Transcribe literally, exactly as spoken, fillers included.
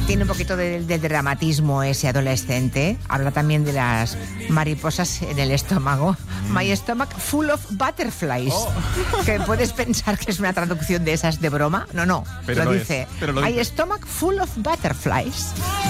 Tiene un poquito de, de dramatismo ese adolescente. Habla también de las mariposas en el estómago. Mm. My stomach full of butterflies. Oh. Que puedes pensar que es una traducción de esas de broma. No, no. Pero lo lo dice. Es, pero lo My dice. stomach full of butterflies.